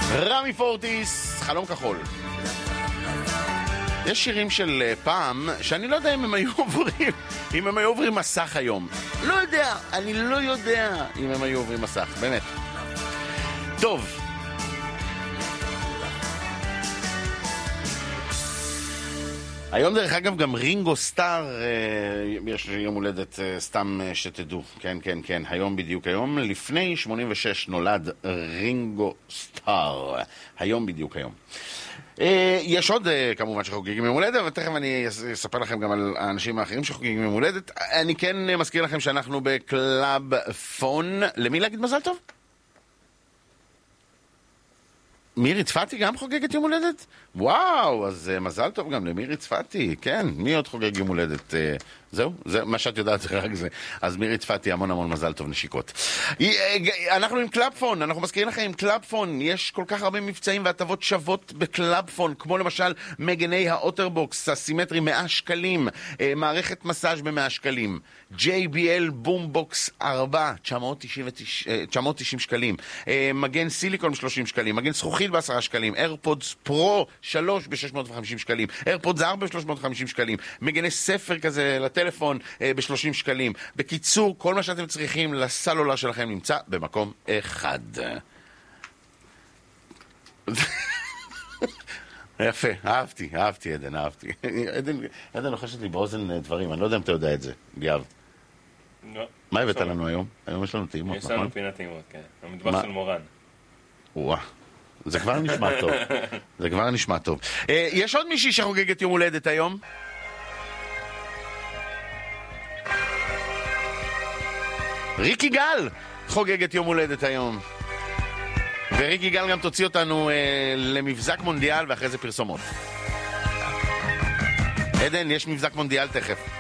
רמי פורטיס, חלום כחול. יש שירים של פעם שאני לא יודע אם הם היו עוברים מסך היום. לא יודע, אני לא יודע אם הם היו עוברים מסך, באמת. טוב. היום דרך אגב גם רינגו סטאר, יש יום הולדת סתם שתדעו, כן, היום בדיוק היום, לפני 86 נולד רינגו סטאר, היום בדיוק היום. יש עוד כמובן שחוגגים יום הולדת, ותכף אני אספר לכם גם על האנשים האחרים שחוגגים יום הולדת. אני כן מזכיר לכם שאנחנו בקלאב פון. למי להגיד מזל טוב? מירי צפתי גם חוגגת יום הולדת? וואו, אז מזל טוב גם למירי צפתי, כן, מי עוד חוגג יום הולדת? זהו, זה מה שאת יודעת, זה רק זה. אז מירי צפתי, המון מזל טוב, נשיקות. אנחנו עם קלאבפון, אנחנו מזכירים לכם עם קלאבפון, יש כל כך הרבה מבצעים והטבות שוות בקלאבפון, כמו למשל מגני האוטרבוקס, הסימטרי 100 שקלים, מערכת מסאז' ב100 שקלים, JBL בומבוקס 4, 990 שקלים, מגן סיליקון ב30 שקלים, מגן זכוכית ב10 שקלים, איירפודס פרו 3 ב650 שקלים, איירפודס 4 ב350 שקלים, מגני ספר כזה לטלפון ב30 שקלים. בקיצור, כל מה שאתם צריכים לסלולר שלכם נמצא במקום אחד. יפה, אהבתי עדן, עדן לוחשת לי באוזן דברים, אני לא יודע אם אתה יודע את זה, ליאב. לא. מה הבאת לנו היום? היום יש לנו טעימות, נכון? יש לנו פינת טעימות, כן. המטבח של מורן. וואה. זה כבר נשמע טוב. יש עוד מישהי שחוגגת יום הולדת היום? ריקי גל חוגגת יום הולדת היום. וריקי גל גם תוציא אותנו למבזק מונדיאל ואחרי זה פרסומות. עדן, יש מבזק מונדיאל תכף.